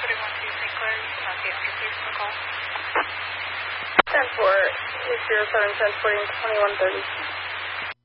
St. Clair. You cannot be answer, please, on the call. 10-4, 07 transporting 2130.